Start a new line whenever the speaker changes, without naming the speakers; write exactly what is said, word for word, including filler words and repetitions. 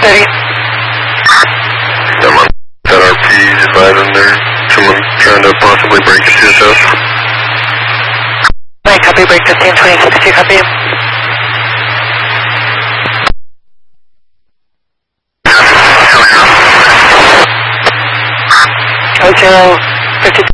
thirty.
I'm on that R P advising there. Someone trying to possibly break the C S S.
Nine, copy, break fifteen twenty-six, two, copy. Oh, zero, fifty.